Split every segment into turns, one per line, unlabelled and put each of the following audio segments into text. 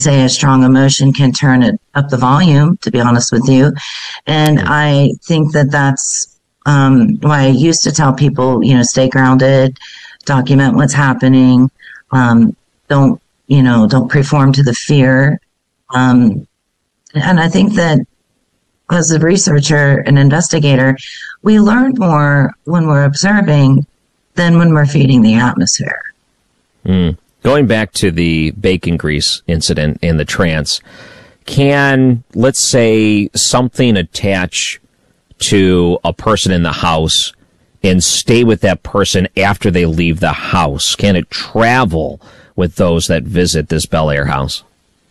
say a strong emotion can turn it up the volume, to be honest with you. And I think that that's why I used to tell people, stay grounded, document what's happening, don't conform to the fear. And I think that as a researcher and investigator, we learn more when we're observing than when we're feeding the atmosphere.
Going back to the bacon grease incident in the trance, can, let's say, something attach to a person in the house and stay with that person after they leave the house? Can it travel with those that visit this Bel Air house?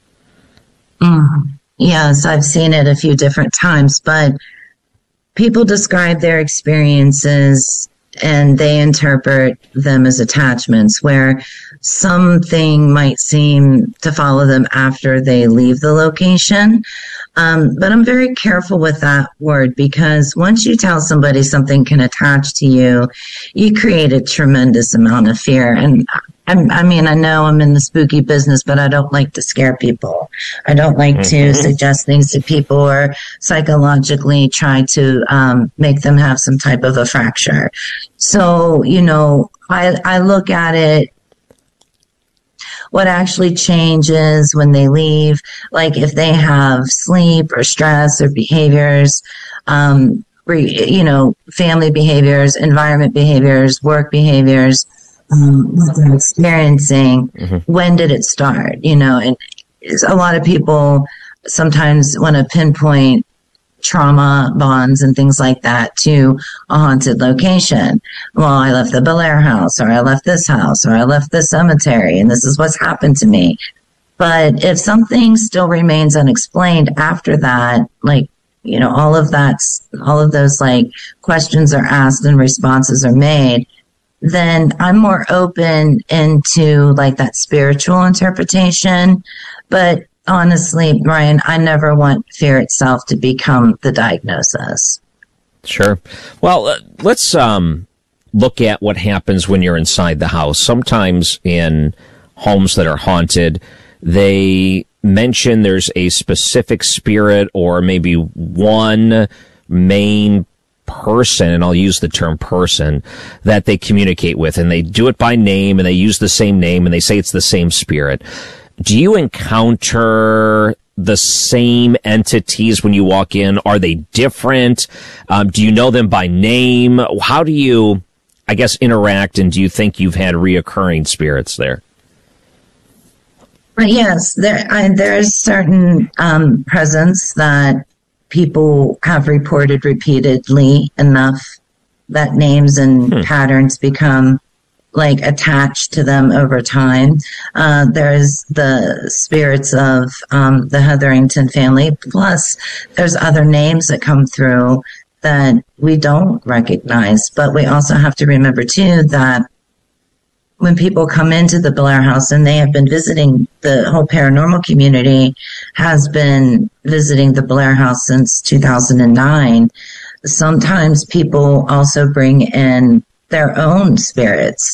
Yes, I've seen it a few different times, but people describe their experiences and they interpret them as attachments, where something might seem to follow them after they leave the location. But I'm very careful with that word, because once you tell somebody something can attach to you, you create a tremendous amount of fear. And I know I'm in the spooky business, but I don't like to scare people. I don't like to suggest things to people or psychologically try to make them have some type of a fracture. So, I look at it, what actually changes when they leave, like if they have sleep or stress or behaviors, family behaviors, environment behaviors, work behaviors, what they're experiencing, when did it start, and a lot of people sometimes want to pinpoint trauma bonds and things like that to a haunted location. Well, I left the Bel Air house, or I left this house, or I left this cemetery, and this is what's happened to me. But if something still remains unexplained after that, all of those questions are asked and responses are made, then I'm more open into that spiritual interpretation. But honestly, Ryan, I never want fear itself to become the diagnosis.
Sure. Well, let's look at what happens when you're inside the house. Sometimes in homes that are haunted, they mention there's a specific spirit or maybe one main person, and I'll use the term person, that they communicate with, and they do it by name, and they use the same name, and they say it's the same spirit. Do you encounter the same entities when you walk in? Are they different? Do you know them by name? How do you, interact, and do you think you've had reoccurring spirits there?
Yes, there is certain presence that people have reported repeatedly enough that names and patterns become attached to them over time. There's the spirits of the Hetherington family, plus there's other names that come through that we don't recognize. But we also have to remember too that when people come into the Bel Air house, and they have been visiting, the whole paranormal community has been visiting the Bel Air house since 2009. Sometimes people also bring in their own spirits.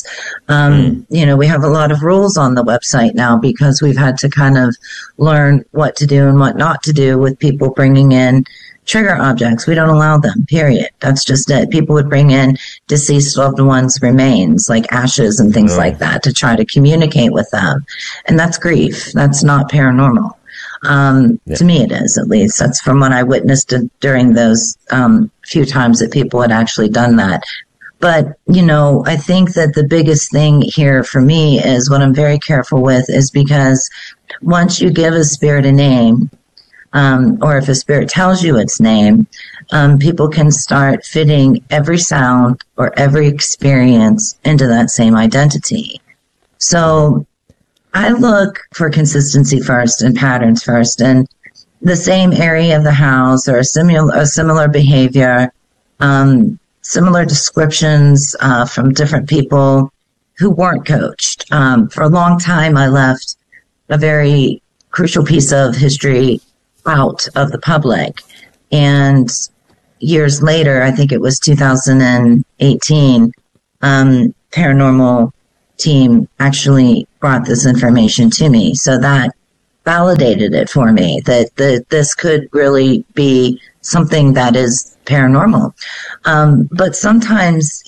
We have a lot of rules on the website now because we've had to kind of learn what to do and what not to do with people bringing in trigger objects. We don't allow them, period. That's just it. People would bring in deceased loved ones' remains, like ashes and things like that, to try to communicate with them. And that's grief. That's not paranormal. To me, it is, at least. That's from what I witnessed during those few times that people had actually done that. But, I think that the biggest thing here for me is what I'm very careful with is because once you give a spirit a name, or if a spirit tells you its name, people can start fitting every sound or every experience into that same identity. So I look for consistency first and patterns first, and the same area of the house or a similar behavior, similar descriptions from different people who weren't coached. For a long time, I left a very crucial piece of history out of the public. And years later, I think it was 2018, paranormal team actually brought this information to me. So that validated it for me that this could really be something that is paranormal. But sometimes,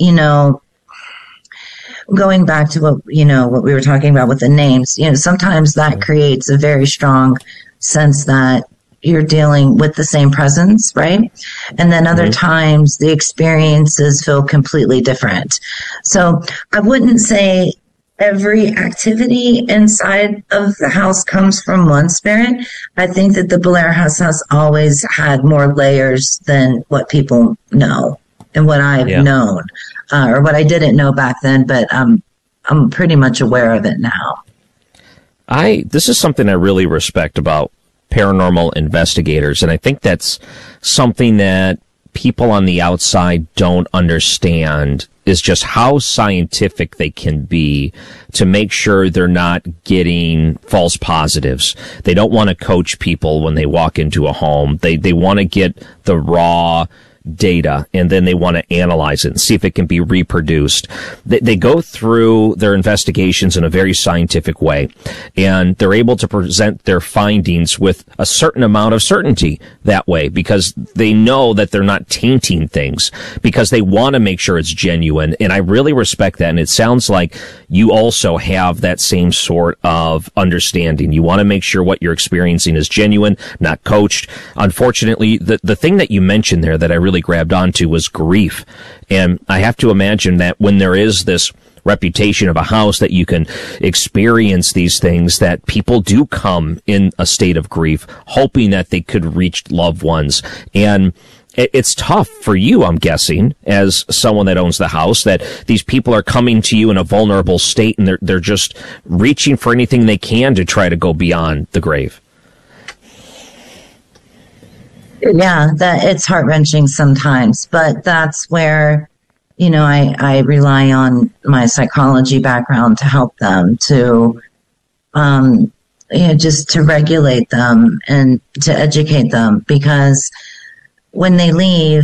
going back to what we were talking about with the names, sometimes that creates a very strong sense that you're dealing with the same presence, right? And then other times the experiences feel completely different. So I wouldn't say every activity inside of the house comes from one spirit. I think that the Blair House has always had more layers than what people know and what I've known, or what I didn't know back then, but I'm pretty much aware of it now.
This is something I really respect about paranormal investigators, and I think that's something that people on the outside don't understand, is just how scientific they can be to make sure they're not getting false positives. They don't want to coach people when they walk into a home. They want to get the raw data, and then they want to analyze it and see if it can be reproduced. They go through their investigations in a very scientific way, and they're able to present their findings with a certain amount of certainty that way, because they know that they're not tainting things, because they want to make sure it's genuine. And I really respect that. And it sounds like you also have that same sort of understanding. You want to make sure what you're experiencing is genuine, not coached. Unfortunately, the thing that you mentioned there that I really grabbed onto was grief. And I have to imagine that when there is this reputation of a house that you can experience these things, that people do come in a state of grief, hoping that they could reach loved ones. And it's tough for you, I'm guessing, as someone that owns the house, that these people are coming to you in a vulnerable state, and they're just reaching for anything they can to try to go beyond the grave.
Yeah, it's heart-wrenching sometimes, but that's where, I rely on my psychology background to help them to, just to regulate them and to educate them, because when they leave,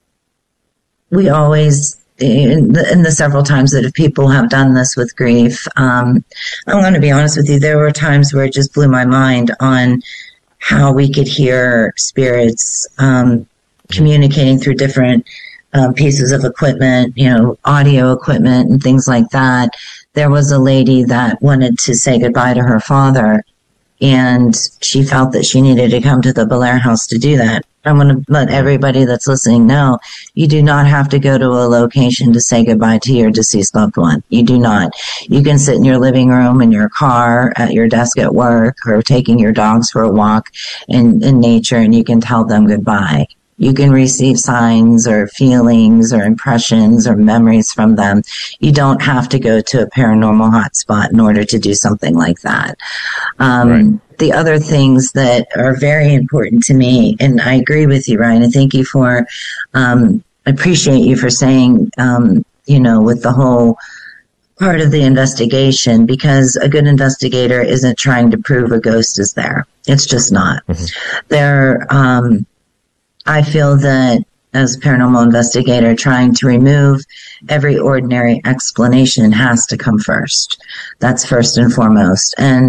we always, in the several times that people have done this with grief, I'm going to be honest with you, there were times where it just blew my mind on how we could hear spirits communicating through different pieces of equipment, audio equipment and things like that. There was a lady that wanted to say goodbye to her father, and she felt that she needed to come to the Blair House to do that. I'm going to let everybody that's listening know, you do not have to go to a location to say goodbye to your deceased loved one. You do not. You can sit in your living room, in your car, at your desk at work, or taking your dogs for a walk in nature, and you can tell them goodbye. You can receive signs or feelings or impressions or memories from them. You don't have to go to a paranormal hotspot in order to do something like that. Right. The other things that are very important to me, and I agree with you, Ryan, and thank you for, I appreciate you for saying, with the whole part of the investigation, because a good investigator isn't trying to prove a ghost is there. It's just not. Mm-hmm. I feel that as a paranormal investigator, trying to remove every ordinary explanation has to come first. That's first and foremost. And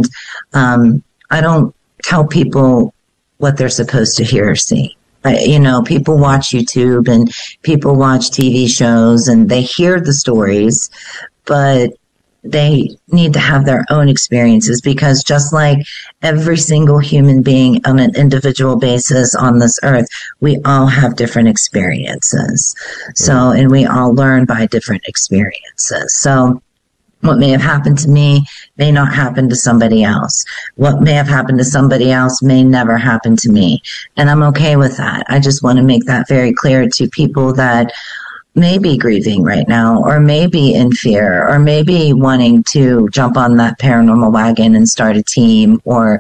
I don't tell people what they're supposed to hear or see. People watch YouTube and people watch TV shows and they hear the stories, but they need to have their own experiences, because just like every single human being on an individual basis on this earth, we all have different experiences. So, and we all learn by different experiences. So what may have happened to me may not happen to somebody else. What may have happened to somebody else may never happen to me. And I'm okay with that. I just want to make that very clear to people that may be grieving right now, or maybe in fear, or maybe wanting to jump on that paranormal wagon and start a team, or,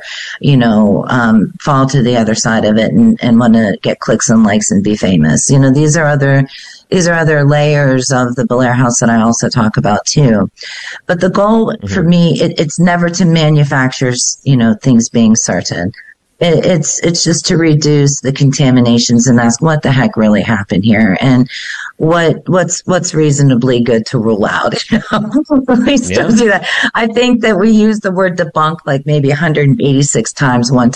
fall to the other side of it and want to get clicks and likes and be famous. These are other layers of the Blair House that I also talk about too. But the goal for me, it's never to manufacture, things being certain. It's just to reduce the contaminations and ask what the heck really happened here. And what's reasonably good to rule out. We still do that. I think that we use the word debunk like maybe 186 times one